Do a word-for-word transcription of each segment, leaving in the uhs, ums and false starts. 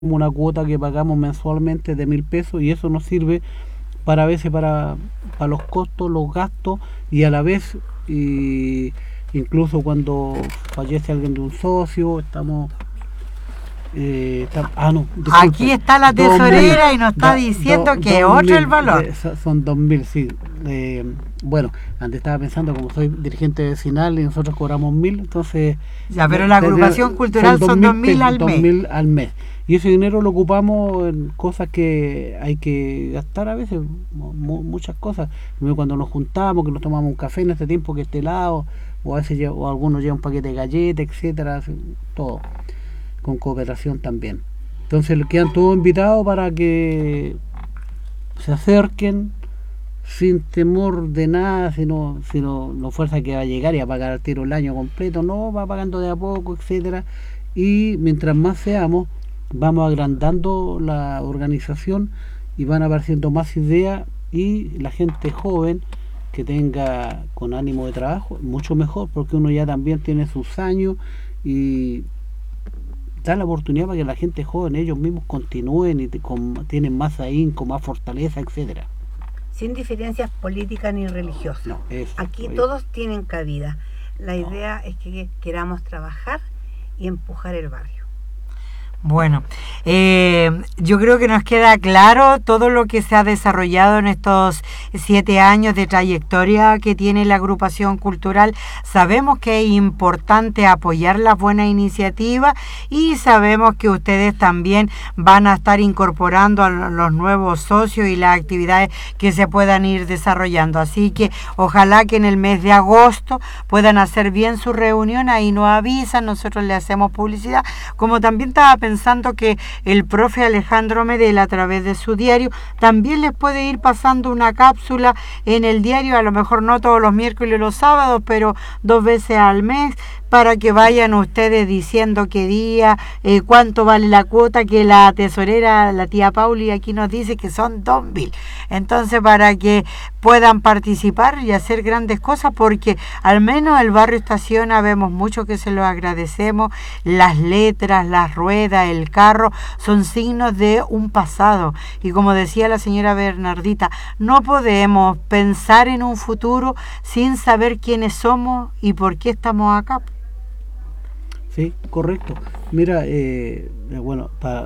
una cuota que pagamos mensualmente de mil pesos y eso nos sirve para a veces para, para los costos, los gastos y a la vez y incluso cuando fallece alguien de un socio estamos eh, está, ah no disculpe, aquí está la tesorera dos mil, y nos está da, diciendo do, que es otro el valor eh, son dos mil, sí. Eh, bueno, antes estaba pensando, como soy dirigente vecinal y nosotros cobramos mil, entonces ya, pero la agrupación cultural son dos mil al mes. dos mil al mes y ese dinero lo ocupamos en cosas que hay que gastar a veces, muchas cosas. Cuando nos juntamos, que nos tomamos un café en este tiempo que esté helado, o a veces lleva, o algunos llevan un paquete de galletas, etcétera, todo con cooperación también. Entonces quedan todos invitados para que se acerquen sin temor de nada, sino, sino no fuerza que va a llegar y a pagar al tiro el año completo, no, va pagando de a poco, etcétera. Y mientras más seamos, vamos agrandando la organización y van apareciendo más ideas y la gente joven que tenga con ánimo de trabajo, mucho mejor, porque uno ya también tiene sus años y da la oportunidad para que la gente joven, ellos mismos continúen y con, tienen más ahínco, más fortaleza, etcétera. Sin diferencias políticas ni religiosas. No, eso, aquí oye. Todos tienen cabida. La No. idea es que queramos trabajar y empujar el barrio. Bueno, eh, yo creo que nos queda claro todo lo que se ha desarrollado en estos siete años de trayectoria que tiene la agrupación cultural. Sabemos que es importante apoyar las buenas iniciativas y sabemos que ustedes también van a estar incorporando a los nuevos socios y las actividades que se puedan ir desarrollando. Así que ojalá que en el mes de agosto puedan hacer bien su reunión, ahí nos avisan, nosotros le hacemos publicidad. Como también estaba pensando pensando que el profe Alejandro Medel a través de su diario también les puede ir pasando una cápsula en el diario, a lo mejor no todos los miércoles y los sábados, pero dos veces al mes, para que vayan ustedes diciendo qué día, eh, cuánto vale la cuota, que la tesorera, la tía Pauli, aquí nos dice que son dos mil. Entonces, para que puedan participar y hacer grandes cosas, porque al menos el barrio Estaciona vemos mucho que se lo agradecemos. Las letras, las ruedas, el carro, son signos de un pasado. Y como decía la señora Bernardita, no podemos pensar en un futuro sin saber quiénes somos y por qué estamos acá. Sí, correcto. Mira, eh, bueno, para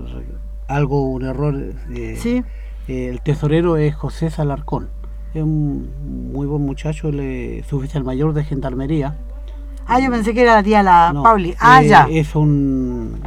algo, un error. Eh, sí. Eh, el tesorero es José Salarcón. Es un muy buen muchacho, es oficial mayor de gendarmería. Ah, yo pensé que era la tía la no, Pauli. Ah, eh, ya. Es un,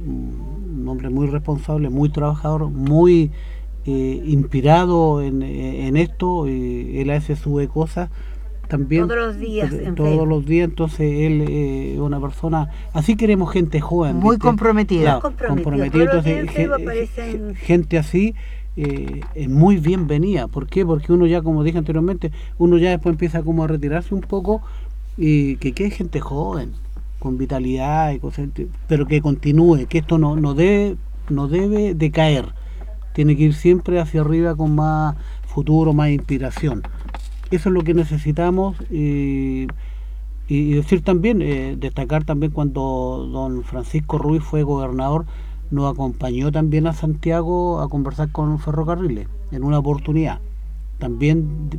un hombre muy responsable, muy trabajador, muy eh, inspirado en, en esto. Eh, él hace sube cosas también todos los días eh, en todos Facebook. los días, entonces él es eh, una persona, así queremos gente joven, muy ¿viste? comprometida, claro, comprometida, entonces aparecen... gente así eh, es muy bienvenida. ¿Por qué? Porque uno ya, como dije anteriormente, uno ya después empieza como a retirarse un poco y que quede gente joven con vitalidad y cosas, pero que continúe, que esto no, no debe no debe decaer, tiene que ir siempre hacia arriba con más futuro, más inspiración. Eso es lo que necesitamos. Y, y decir también, eh, destacar también cuando don Francisco Ruiz fue gobernador, nos acompañó también a Santiago a conversar con Ferrocarriles en una oportunidad. También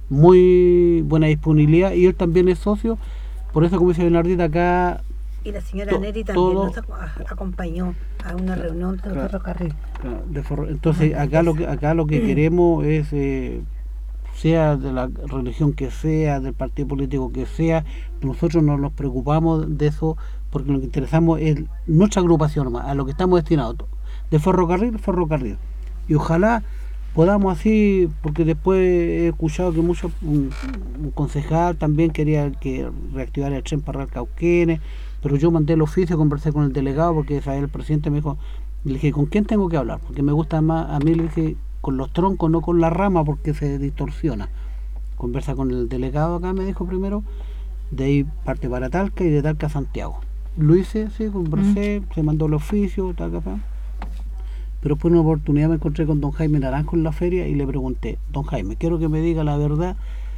muy buena disponibilidad y él también es socio, por eso como dice Bernardita acá. Y la señora to, Neri también todo, nos acompañó a una reunión del claro, ferrocarril. Claro, de ferro, entonces acá lo que acá lo que queremos es eh, sea de la religión que sea, del partido político que sea, nosotros no nos preocupamos de eso, porque lo que interesamos es nuestra agrupación, a lo que estamos destinados, de ferrocarril, ferrocarril. Y ojalá podamos así, porque después he escuchado que muchos, un, un concejal también quería que reactivar el tren para Cauquenes, pero yo mandé el oficio, conversé con el delegado, porque el presidente me dijo, le dije, ¿con quién tengo que hablar? Porque me gusta más, a mí le dije, con los troncos, no con la rama, porque se distorsiona. Conversa con el delegado acá, me dijo primero, de ahí parte para Talca y de Talca a Santiago. Lo hice, sí, conversé, mm. se mandó el oficio, tal, tal, tal. Pero por una oportunidad me encontré con don Jaime Naranjo en la feria y le pregunté, don Jaime, quiero que me diga la verdad.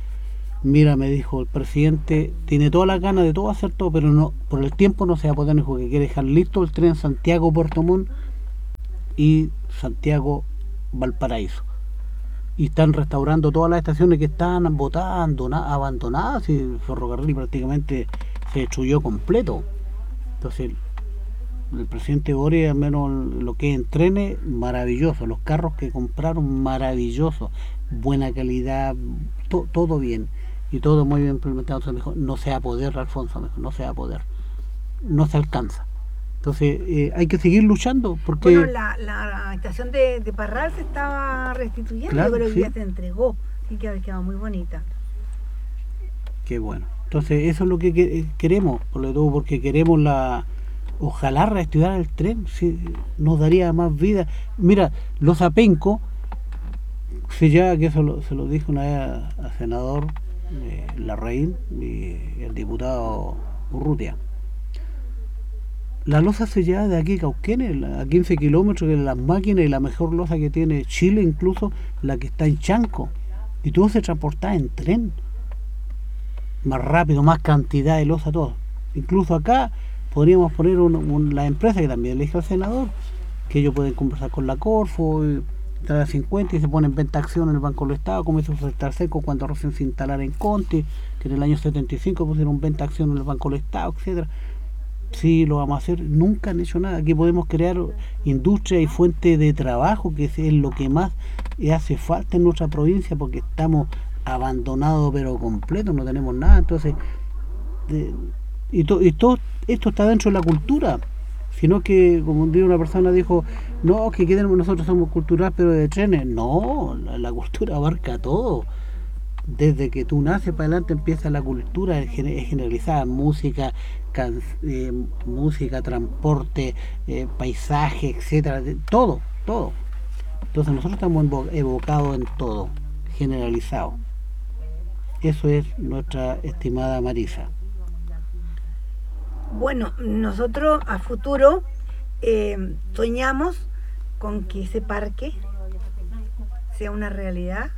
Mira, me dijo, el presidente tiene todas las ganas de todo hacer todo, pero no, por el tiempo no se va a poder, dijo que quiere dejar listo el tren Santiago-Puerto Montt y Santiago-Valparaíso. Y están restaurando todas las estaciones que estaban botadas, abandonadas, y el ferrocarril prácticamente se destruyó completo. Entonces, el presidente Boric, al menos lo que es en trenes, maravilloso. Los carros que compraron, maravillosos. Buena calidad, to, todo bien. Y todo muy bien implementado. Entonces, mejor, no se va a poder, Alfonso, mejor, no se va a poder. No se alcanza. Entonces, eh, hay que seguir luchando. Porque bueno, la, la estación de, de Parral se estaba restituyendo, claro, pero sí, ya se entregó. Sí, que ha quedado muy bonita. Qué bueno. Entonces, eso es lo que, que queremos, por lo todo, porque queremos la... Ojalá reactivar el tren, sí, nos daría más vida. Mira, los apencos, se ya que eso lo, se lo dijo una vez al senador eh, Larraín y el diputado Urrutia. La loza sellada de aquí, Cauquenes, a quince kilómetros, que es la máquina y la mejor loza que tiene Chile, incluso la que está en Chanco. Y todo se transporta en tren. Más rápido, más cantidad de loza, todo. Incluso acá podríamos poner un, un, la empresa que también elige al senador, que ellos pueden conversar con la Corfo, y traer a cincuenta y se pone en venta acción en el Banco del Estado, como hizo Estar Seco cuando recién se instalara en Conti, que en el año setenta y cinco pusieron venta acción en el Banco del Estado, etcétera. Sí, lo vamos a hacer, nunca han hecho nada. Aquí podemos crear industria y fuente de trabajo, que es lo que más hace falta en nuestra provincia, porque estamos abandonados pero completos, no tenemos nada. Entonces, de, y, to, y todo esto está dentro de la cultura, sino que, como un día una persona dijo, no, que quedemos, nosotros somos culturales pero de trenes. No, la, la cultura abarca todo. Desde que tú naces para adelante empieza la cultura, es generalizada, música, can, eh, música, transporte, eh, paisaje, etcétera, todo, todo. Entonces nosotros estamos evocados en todo, generalizado. Eso es nuestra estimada Marisa. Bueno, nosotros a futuro eh, soñamos con que ese parque sea una realidad.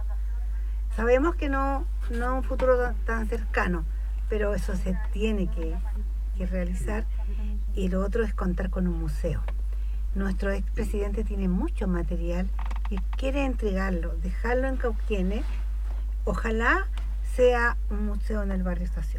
Sabemos que no no un futuro tan, tan cercano, pero eso se tiene que, que realizar. Y lo otro es contar con un museo. Nuestro expresidente tiene mucho material y quiere entregarlo, dejarlo en Cauquenes. Ojalá sea un museo en el barrio Estación.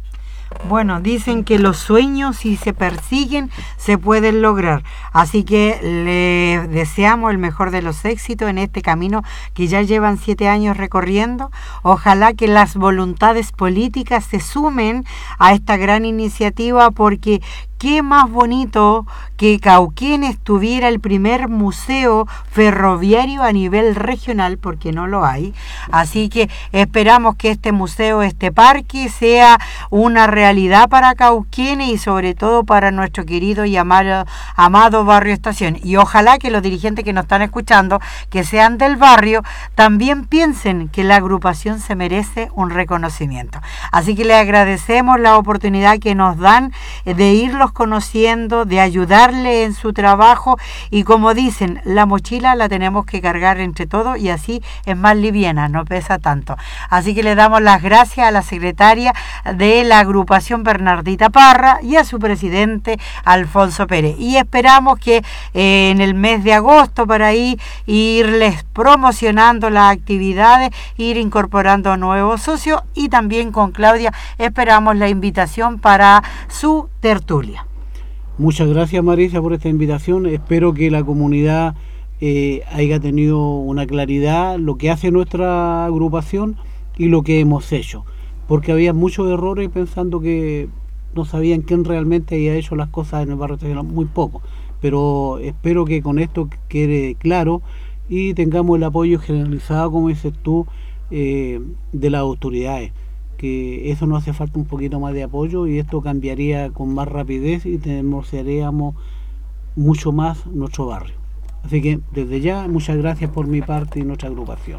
Bueno, dicen que los sueños, si se persiguen, se pueden lograr. Así que le deseamos el mejor de los éxitos en este camino que ya llevan siete años recorriendo. Ojalá que las voluntades políticas se sumen a esta gran iniciativa, porque qué más bonito que Cauquenes tuviera el primer museo ferroviario a nivel regional, porque no lo hay. Así que esperamos que este museo, este parque, sea una realidad para Cauquenes y sobre todo para nuestro querido y amado, amado barrio Estación. Y ojalá que los dirigentes que nos están escuchando, que sean del barrio, también piensen que la agrupación se merece un reconocimiento. Así que le agradecemos la oportunidad que nos dan de irlos conociendo, de ayudarle en su trabajo, y como dicen, la mochila la tenemos que cargar entre todos y así es más liviana, no pesa tanto. Así que le damos las gracias a la secretaria de la agrupación Bernardita Parra y a su presidente Alfonso Pérez, y esperamos que eh, en el mes de agosto para ahí irles promocionando las actividades, ir incorporando nuevos socios, y también con Claudia esperamos la invitación para su tertulia. Muchas gracias, Marisa, por esta invitación. Espero que la comunidad eh, haya tenido una claridad lo que hace nuestra agrupación y lo que hemos hecho, porque había muchos errores pensando que no sabían quién realmente había hecho las cosas en el barrio Estación, muy poco, pero espero que con esto quede claro y tengamos el apoyo generalizado, como dices tú, eh, de las autoridades, que eso nos hace falta un poquito más de apoyo, y esto cambiaría con más rapidez y demostraríamos mucho más nuestro barrio. Así que desde ya, muchas gracias por mi parte y nuestra agrupación.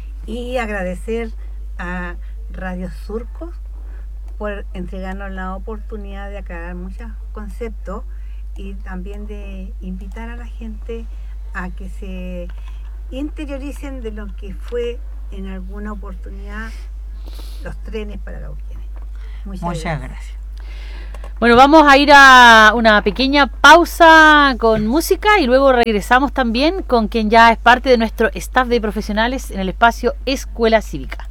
Y agradecer a Radio Surco por entregarnos la oportunidad de aclarar muchos conceptos y también de invitar a la gente a que se interioricen de lo que fue en alguna oportunidad los trenes para Cauquenes. Muchas, Muchas gracias. gracias. Bueno, vamos a ir a una pequeña pausa con música y luego regresamos también con quien ya es parte de nuestro staff de profesionales en el espacio Escuela Cívica.